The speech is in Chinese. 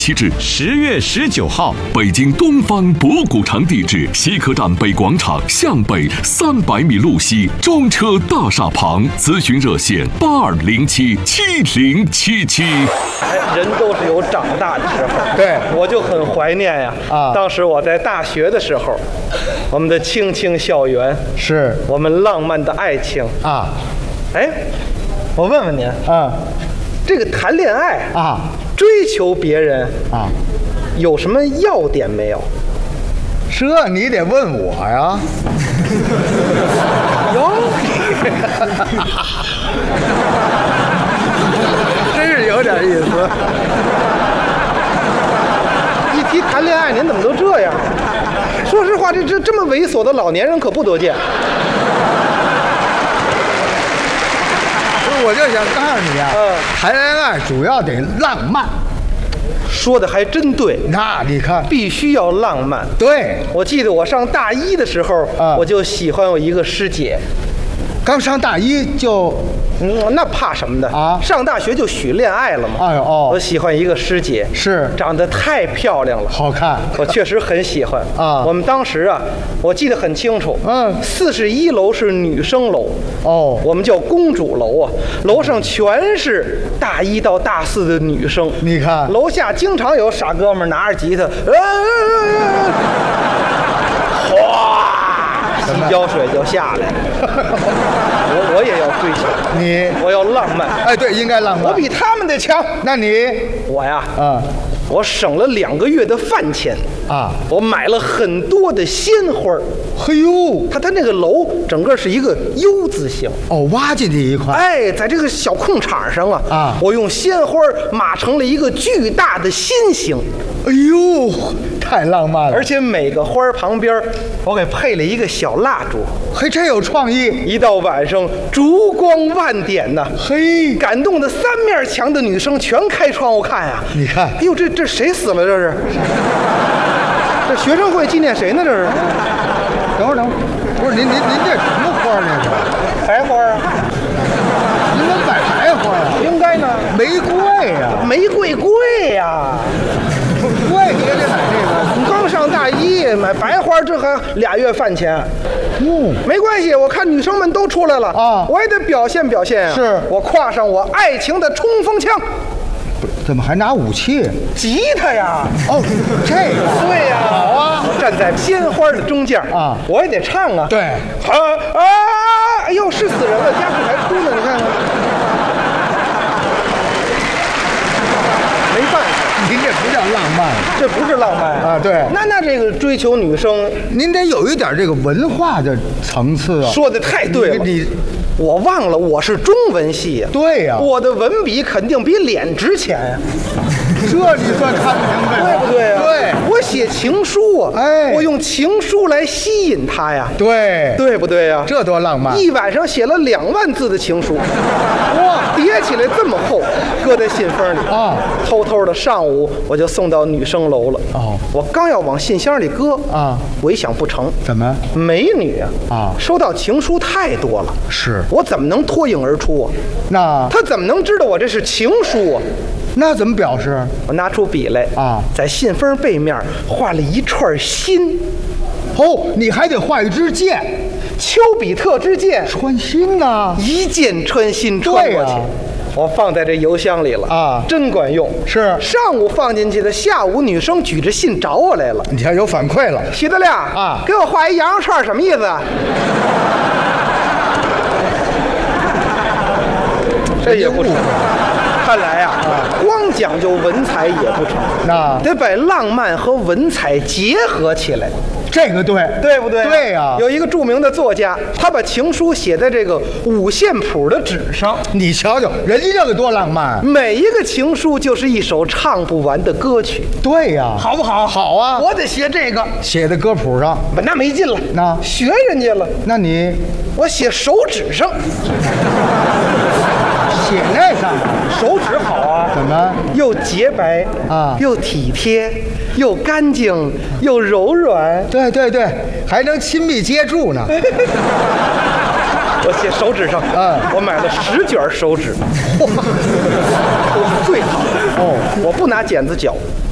期至 10月19号， 北京东方博古城地址西客站北广场向北300米路西中车大厦旁，咨询热线82077077。 人都是有长大的时候， 对， 我就很怀念呀。当时我在大学的时候，我们的青青校园， 是我们浪漫的爱情啊。 哎，我问问您啊， 这个谈恋爱啊， 追求别人啊， 有什么要点没有？ 这你得问我呀。 有，真是有点意思。一提谈恋爱，您怎么都这样？说实话，这么猥琐的老年人可不多见。 我就想告诉你啊，谈恋爱主要得浪漫。 说的还真对， 那你看， 必须要浪漫。 对， 我记得我上大一的时候，我就喜欢我一个师姐。 刚上大一就， 那怕什么的啊？上大学就许恋爱了嘛。 哎呦哦， 我喜欢一个师姐， 是长得太漂亮了， 好看， 我确实很喜欢啊。 我们当时啊，我记得很清楚，41楼是女生楼，我们叫公主楼啊，楼上全是大1到大4的女生。 你看， 楼下经常有傻哥们拿着吉他，哗。洗脚水就下来，我也要追求你， 我要浪漫。 哎，对，应该浪漫。 我比他们得强。 那你， 我呀，我省了2个月的饭钱啊，我买了很多的鲜花。 嘿呦， 它那个楼整个是一个 U 字形， 挖进去一块。 哎，在这个小空场上啊，我用鲜花码成了一个巨大的心形。 哎呦，太浪漫了！ 而且每个花旁边，我给配了一个小蜡烛， 嘿，真有创意！ 一到晚上，烛光万点呐， 嘿，感动的3面墙的女生全开窗户看呀。 你看， 哎呦，这谁死了？这是？这学生会纪念谁呢？这是？ 等会儿，不是您这什么花呢？ 白花啊？ 您怎么摆白花啊？ 应该呢。 玫瑰呀， 玫瑰贵呀。 贵你也得买这个。 你刚上大一买白花，这还2月饭钱。没关系，我看女生们都出来了啊，我也得表现表现啊。 是我挎上我爱情的冲锋枪。 怎么还拿武器？ 吉他呀！ 哦，这个对呀，好啊！站在鲜花的中间啊，我也得唱啊。 对， 哎呦，是死人了，家属还哭呢，你看看。没办法， 您这不叫浪漫， 这不是浪漫啊！对， 那这个追求女生， 您得有一点这个文化的层次啊。 说的太对了，我忘了我是中文系呀。 对呀， 我的文笔肯定比脸值钱呀。 这你算看不明白， 对不对呀？ 对， 我写情书啊，哎，我用情书来吸引他呀。 对， 对不对呀？ 这多浪漫！ 一晚上写了2万字的情书，哇，叠起来这么厚，搁在信封里啊。偷偷的上午我就送到女生楼了。哦，我刚要往信箱里搁啊，我一想不成， 怎么？ 美女啊，收到情书太多了， 是我怎么能脱颖而出啊？ 那他怎么能知道我这是情书啊？ 那怎么表示？ 我拿出笔来啊，在信封背面画了一串心。 哦，你还得画一支箭， 丘比特之箭穿心呐， 一箭穿心穿过去。我放在这邮箱里了啊，真管用。 是上午放进去的，下午女生举着信找我来了。 你看有反馈了， 徐德亮啊，给我画一羊肉串，什么意思啊？这也不成。看来呀，光讲究文采也不成， 那得把浪漫和文采结合起来。 这个对， 对不对？ 对呀。 有一个著名的作家，他把情书写在这个五线谱的纸上。 你瞧瞧，人家这个多浪漫！ 每一个情书就是一首唱不完的歌曲。 对呀， 好不好？ 好啊！ 我得写这个， 写在歌谱上， 那没劲了。 那学人家了。 那你我写手指上。 写那上手指好啊？ 怎么又洁白啊，又体贴，又干净，又柔软。 对对对，还能亲密接触呢。 我写手指上，我买了10卷手指，都是最好的。哦，我不拿剪子绞，